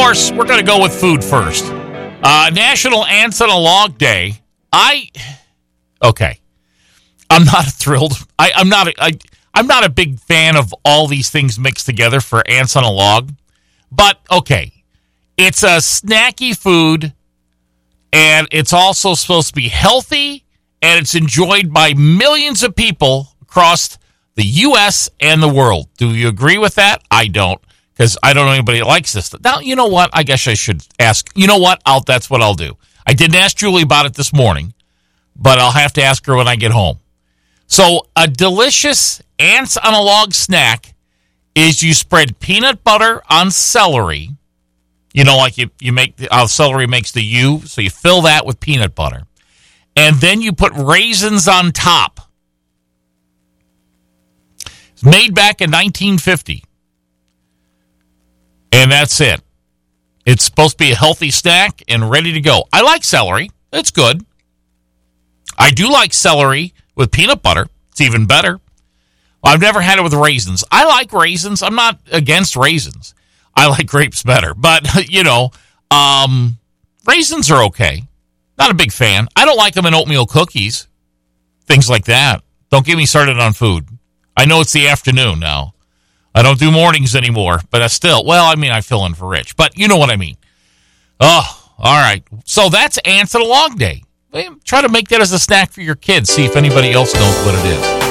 course, we're going to go with food first. National Ants on a Log Day. Okay. I'm not thrilled. I'm not a big fan of all these things mixed together for ants on a log. But, okay. It's a snacky food, and it's also supposed to be healthy, and it's enjoyed by millions of people across the U.S. and the world. Do you agree with that? I don't, because I don't know anybody that likes this. Now, you know what? I guess I should ask. You know what? That's what I'll do. I didn't ask Julie about it this morning, but I'll have to ask her when I get home. So a delicious ants on a log snack is you spread peanut butter on celery. You know, like you make celery makes the U, so you fill that with peanut butter. And then you put raisins on top. It's made back in 1950. And that's it. It's supposed to be a healthy snack and ready to go. I like celery. It's good. I do like celery with peanut butter. It's even better. I've never had it with raisins. I like raisins. I'm not against raisins. I like grapes better. But, raisins are okay. Not a big fan. I don't like them in oatmeal cookies. Things like that. Don't get me started on food. I know it's the afternoon now. I don't do mornings anymore. But I fill in for Rich. But you know what I mean. Oh, all right. So that's Ants on a Log Day. Try to make that as a snack for your kids. See if anybody else knows what it is.